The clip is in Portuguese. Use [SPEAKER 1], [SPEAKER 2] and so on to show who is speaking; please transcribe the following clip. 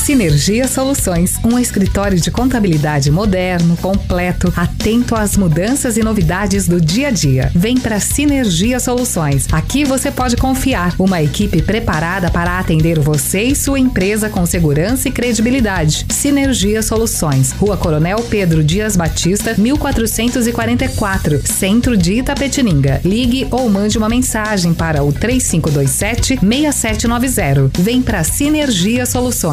[SPEAKER 1] Sinergia Soluções, um escritório de contabilidade moderno, completo, atento às mudanças e novidades do dia a dia. Vem para Sinergia Soluções. Aqui você pode confiar. Uma equipe preparada para atender você e sua empresa com segurança e credibilidade. Sinergia Soluções, Rua Coronel Pedro Dias Batista, 1444, Centro de Itapetininga. Ligue ou mande uma mensagem para o 3527-6790. Vem para Sinergia Soluções.